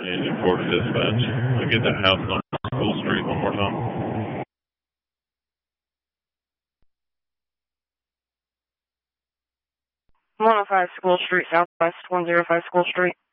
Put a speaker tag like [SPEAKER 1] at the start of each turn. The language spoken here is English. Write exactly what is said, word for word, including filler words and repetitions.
[SPEAKER 1] Agent Ford Dispatch. I get that house number, School Street, one more time.
[SPEAKER 2] one oh five School Street, Southwest, one oh five School Street.